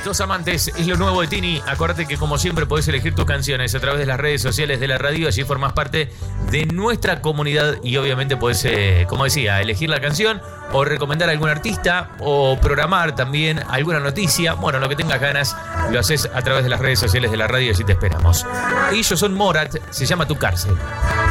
Dos Amantes es lo nuevo de Tini. Acordate que como siempre podés elegir tus canciones a través de las redes sociales de la radio. Allí formás parte de nuestra comunidad y obviamente podés, como decía, elegir la canción o recomendar a algún artista o programar también alguna noticia. Bueno, lo que tengas ganas lo haces a través de las redes sociales de la radio y allí te esperamos. Ellos son Morat, se llama Tu Cárcel.